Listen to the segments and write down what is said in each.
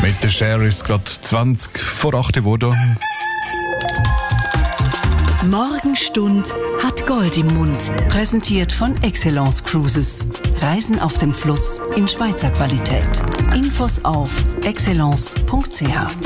Mit der Share ist gerade 20 vor 8 geworden. Morgenstund hat Gold im Mund. Präsentiert von Excellence Cruises. Reisen auf dem Fluss in Schweizer Qualität. Infos auf excellence.ch.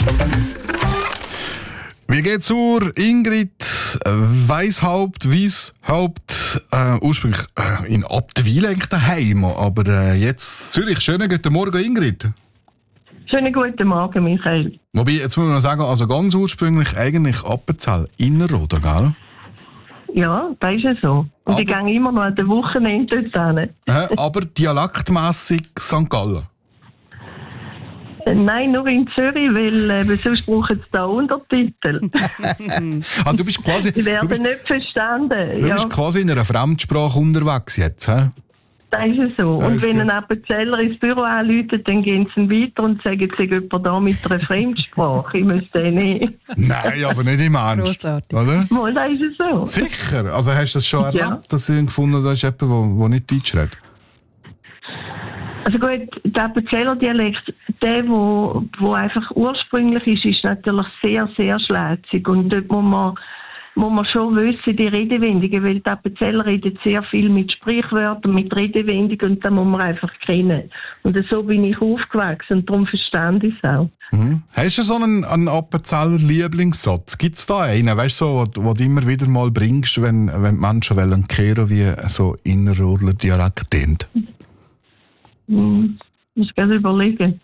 Wie geht's Ingrid Weishaupt, ursprünglich in Abtwil eigentlich daheim, aber jetzt Zürich. Schönen guten Morgen, Ingrid. Schönen guten Morgen, Michael. Wobei, jetzt muss man sagen, also ganz ursprünglich eigentlich Appenzell Innerrhoden, gell? Ja, das ist ja so. Und Aber- ich gehe immer noch an den Wochenende dort hin. Aber dialektmässig St. Gallen. Nein, nur in Zürich, weil sonst brauchen sie da Untertitel. Du bist quasi, Die werden nicht verstanden. du Ja, bist quasi in einer Fremdsprache unterwegs jetzt, hä? das ist ja so. Ja, Und ist wenn gut. ein Appenzeller ins Büro anruft, dann gehen sie weiter und sagen, sie jemand da mit einer Fremdsprache. Ich müsste den nicht. Nein, aber nicht im Ernst. Grossartig. Oder? Mal, das ist ja so. Sicher? Also hast du das schon Ja. erlebt, dass du gefunden hast, da ist jemand, der nicht Deutsch redet? Also gut, der Appenzeller Dialekt, der, wo einfach ursprünglich ist natürlich sehr, sehr schlätzig. Und dort muss man schon wissen, die Redewendungen, weil die Appenzeller reden sehr viel mit Sprichwörtern, mit Redewendungen und da muss man einfach kennen. Und so bin ich aufgewachsen und darum verstand ich es auch. Mhm. Hast du so einen Appenzeller Lieblingssatz? Gibt es da einen, weißt du, so, wo du immer wieder mal bringst, wenn die Menschen wollen kehren, wie so Innerrhodler Dialekt tönt? Muss gerade überlegen.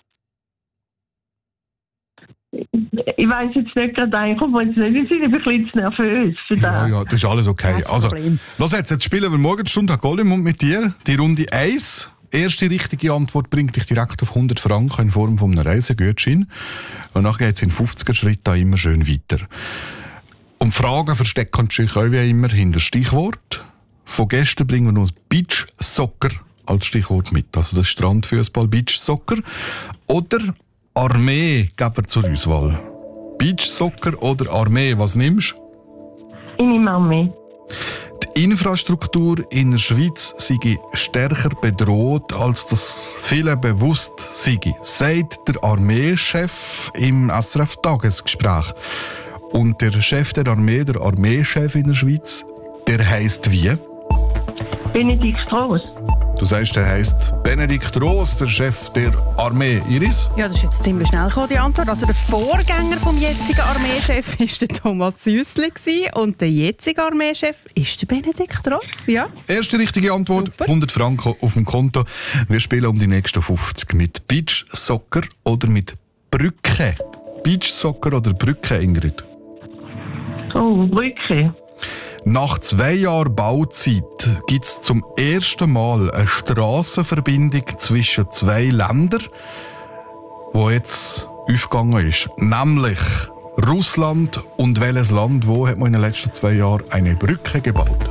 Ich weiss jetzt nicht gerade ein, kommt mir jetzt nicht in den Sinn, ich bin ein bisschen zu nervös für das. Ja, das ist alles okay. Kein Also, Problem. los jetzt spielen wir Morgenstunde Gold im Mund mit dir. Die Runde 1. Erste richtige Antwort bringt dich direkt auf 100 Franken in Form von einem Reisegutschein. Und dann geht es in 50er Schritten immer schön weiter. Und Fragen verstecken sich auch wie immer hinter Stichwort. Von gestern bringen wir noch das Beach Soccer als Stichwort mit. Also das Strandfußball Beach Soccer. Oder Armee geben wir zur Auswahl. Beach Soccer oder Armee, was nimmst du? Ich nehme Armee. Die Infrastruktur in der Schweiz sei stärker bedroht, als das vielen bewusst sei, sagt der Armeechef im SRF-Tagesgespräch. Und der Chef der Armee, der Armeechef in der Schweiz, der heisst wie? Benedikt Stross. Du sagst, der heisst Benedikt Roos, der Chef der Armee. Iris? Ja, das ist jetzt ziemlich schnell gekommen, die Antwort. Also der Vorgänger vom jetzigen Armeechef war der Thomas Süssli und der jetzige Armeechef ist der Benedikt Ross, ja. Erste richtige Antwort, Super. 100 Franken auf dem Konto. Wir spielen um die nächsten 50 mit Beach Soccer oder mit Brücke. Beach Soccer oder Brücke, Ingrid? Oh, Brücke. Nach 2 Jahren Bauzeit gibt es zum ersten Mal eine Strassenverbindung zwischen 2 Ländern, die jetzt aufgegangen ist. Nämlich Russland und welches Land, wo hat man in den letzten 2 Jahren eine Brücke gebaut?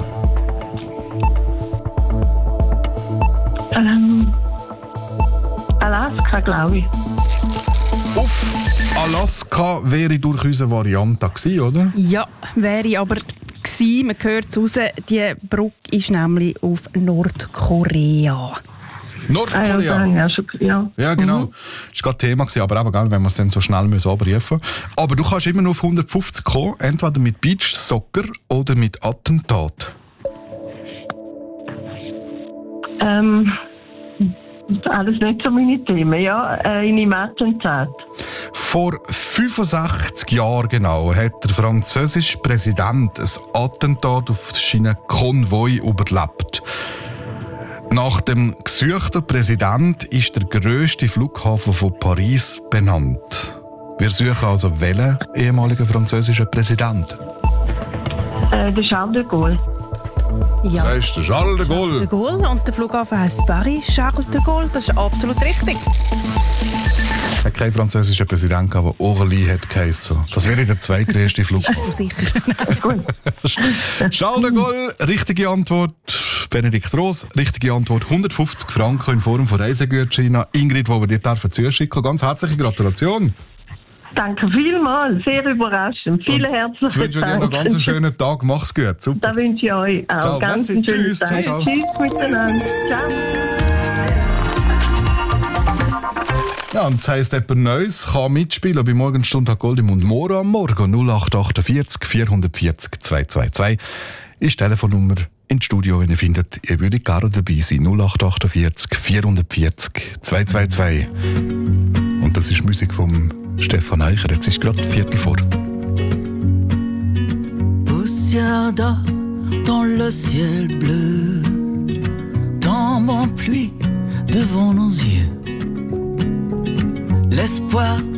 Alaska, glaube ich. Auf Alaska wäre durchaus eine Variante gewesen, oder? Ja, wäre aber gewesen. Man hört es raus, die Brücke ist nämlich auf Nordkorea. Ah, ja, Nordkorea. das ja schon, ja. Ja, genau. Das war gerade Thema, aber eben, gell, wenn wir es dann so schnell abrufen müssen. Aber du kannst immer noch auf 150 kommen, entweder mit Beach Soccer oder mit Attentat. Alles nicht so meine Themen, ja. In einem Attentat. Vor 65 Jahren genau hat der französische Präsident ein Attentat auf seinen Konvoi überlebt. Nach dem gesuchten Präsident ist der grösste Flughafen von Paris benannt. Wir suchen also welchen ehemaligen französischen Präsidenten? Der Charles de Gaulle. Ja. Das ist Charles de De Gaulle. Gaulle und der Flughafen heisst Paris Charles de Gaulle. Das ist absolut richtig. Es hat keinen französischen Präsident gehabt, der Orly hat geheissen. Das wäre der zweitgrößte Flughafen. Du sicher. Gut. Charles de Gaulle, richtige Antwort. Benedikt Roos, richtige Antwort. 150 Franken in Form von Reisegutscheinen. Ingrid, die wir dir zuschicken. Ganz herzliche Gratulation. Danke vielmals, sehr überraschend. Vielen Jetzt herzlichen wünsche ich dir noch Dank. einen ganz schönen Tag. Mach's gut. Super. Da wünsche ich euch auch Ciao, ganz merci, einen schönen tschüss, Tag. ciao, ciao. Tschüss miteinander. Ciao. Ja, und das heisst, jemand Neues kann mitspielen bei Morgenstunde Gold im Mund. Morgen am Morgen 0848 440 222 ist die Telefonnummer ins Studio, wenn ihr findet, ihr würdet gerne dabei sein. 0848 440 222. Und das ist Musik von Stefan Eicher. Jetzt ist gerade 3:15. Poussière d'or dans le ciel bleu, tombe en pluie devant nos yeux. L'espoir